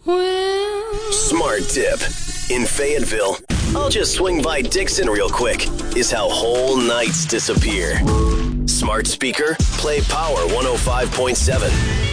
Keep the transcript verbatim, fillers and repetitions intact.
Well, Smart tip. In Fayetteville, I'll just swing by Dixon real quick, is how whole nights disappear. Smart speaker, play Power one oh five point seven.